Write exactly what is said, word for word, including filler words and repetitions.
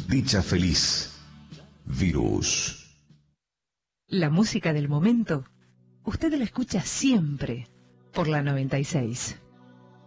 Dicha feliz. Virus. La música del momento, usted la escucha siempre por la noventa y seis.